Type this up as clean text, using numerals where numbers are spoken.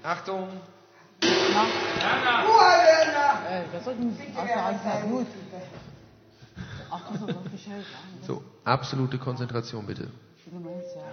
Achtung! Das sollten gut. Ach, das ist doch gescheit. So, absolute Konzentration bitte.